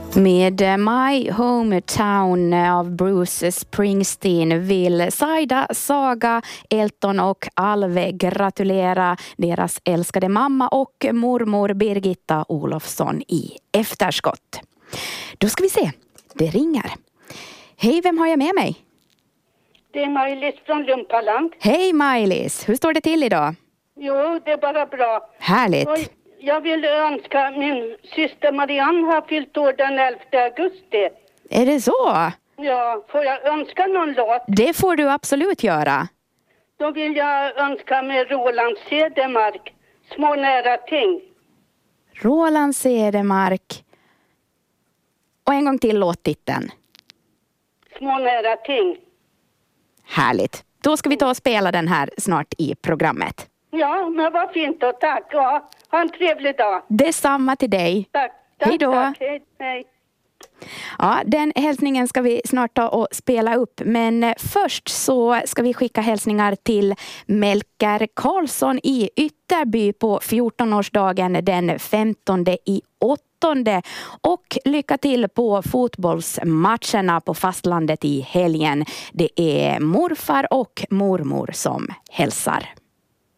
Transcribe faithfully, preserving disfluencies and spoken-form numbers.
Med My Hometown av Bruce Springsteen vill Saida, Saga, Elton och Alve gratulera deras älskade mamma och mormor Birgitta Olofsson i efterskott. Då ska vi se, det ringer. Hej, vem har jag med mig? Det är Maj-Lis från Lumpaland. Hej Maj-Lis, hur står det till idag? Jo, det är bara bra. Härligt. Och jag vill önska min syster Marianne har fyllt år den elfte augusti. Är det så? Ja, får jag önska någon låt? Det får du absolut göra. Då vill jag önska med Roland Cedermark, Små nära ting. Roland Cedermark. Och en gång till låttiteln. Små nära ting. Härligt. Då ska vi ta och spela den här snart i programmet. Ja, men vad fint och tack. Ja, ha en trevlig dag. Detsamma till dig. Tack. tack hej då. Tack, hej, hej. Ja, den hälsningen ska vi snart ta och spela upp. Men först så ska vi skicka hälsningar till Melker Karlsson i Ytterby på fjortonårsdagen den femtonde i åttonde. Och lycka till på fotbollsmatcherna på fastlandet i helgen. Det är morfar och mormor som hälsar.